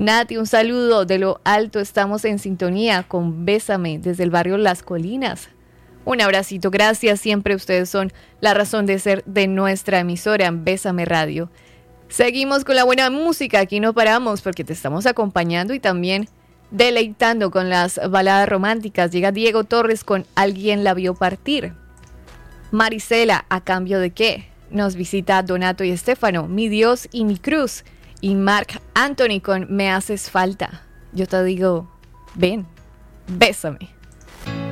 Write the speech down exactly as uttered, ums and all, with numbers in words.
Nati, un saludo de lo alto, estamos en sintonía con Bésame desde el barrio Las Colinas. Un abracito, gracias, siempre ustedes son la razón de ser de nuestra emisora Bésame Radio. Seguimos con la buena música, aquí no paramos porque te estamos acompañando y también deleitando con las baladas románticas. Llega Diego Torres con Alguien la vio partir. Marisela, ¿a cambio de qué? Nos visita Donato y Estefano, Mi Dios y mi cruz. Y Marc Anthony con Me haces falta. Yo te digo, ven, bésame.